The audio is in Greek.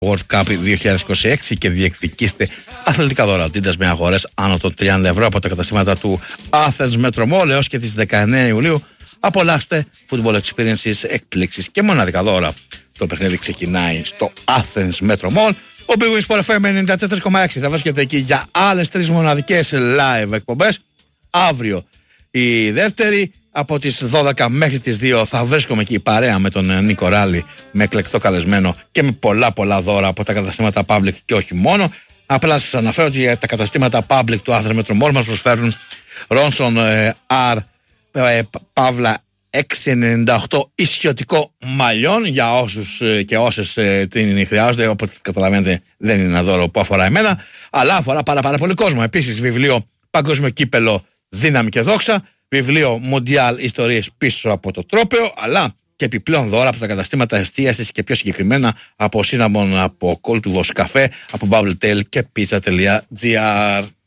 World Cup 2026 και διεκδικήστε αθλητικά δώρα Adidas με αγορές άνω των 30 ευρώ από τα καταστήματα του Athens Metro Mall έως και τις 19 Ιουλίου. Απολαύστε football experiences, εκπλήξεις και μοναδικά δώρα. Το παιχνίδι ξεκινάει στο Athens Metro Mall. Ο Big Wings Sport FM 94,6 θα βρίσκεται εκεί για άλλες 3 μοναδικές live εκπομπές. Αύριο η δεύτερη από τις 12 μέχρι τις 2 θα βρίσκομαι εκεί παρέα με τον Νίκο Ράλη, με εκλεκτό καλεσμένο και με πολλά δώρα από τα καταστήματα Public και όχι μόνο. Απλά σας αναφέρω ότι τα καταστήματα Public του Athens Metro Mall μας προσφέρουν Ronson R Παύλα 698 ισιωτικό μαλλιόν για όσους και όσες την χρειάζονται. Όπως καταλαβαίνετε δεν είναι ένα δώρο που αφορά εμένα, αλλά αφορά πάρα πολύ κόσμο. Επίσης βιβλίο Παγκόσμιο Κύπελο Δύναμη και Δόξα, βιβλίο Μοντιάλ Ιστορίες πίσω από το τρόπαιο, αλλά και επιπλέον δώρα από τα καταστήματα εστίασης και πιο συγκεκριμένα από Cinnamon, από Cold to Voss Café, από Bubble Tail και Pizza.gr.